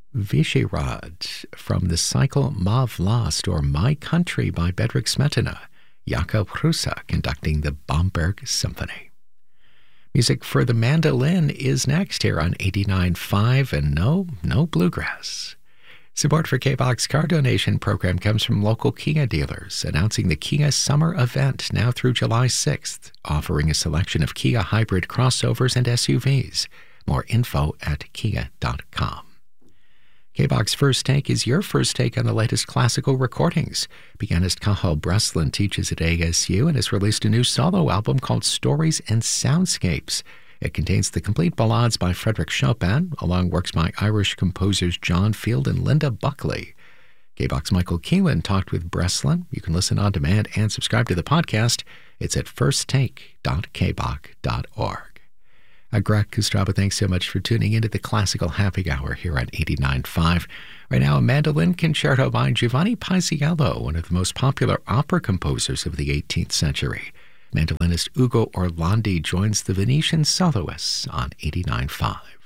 Vyšehrad from the cycle Ma Vlast, or My Country by Bedřich Smetana, Jakub Hrusa conducting the Bamberg Symphony. Music for the mandolin is next here on 89.5, and no bluegrass. Support for K-Bach's car donation program comes from local Kia dealers, announcing the Kia Summer Event now through July 6th, offering a selection of Kia hybrid crossovers and SUVs. More info at kia.com. K-Bach's First Take is your first take on the latest classical recordings. Pianist Cathal Breslin teaches at ASU and has released a new solo album called Stories and Soundscapes. It contains the complete ballades by Frédéric Chopin, along works by Irish composers John Field and Linda Buckley. K-Bach's Michael Keelan talked with Breslin. You can listen on demand and subscribe to the podcast. It's at firsttake.kbach.org. Greg Kostraba, thanks so much for tuning into the Classical Happy Hour here on 89.5. Right now, a mandolin concerto by Giovanni Paisiello, one of the most popular opera composers of the 18th century. Mandolinist Ugo Orlandi joins the Venetian soloists on 89.5.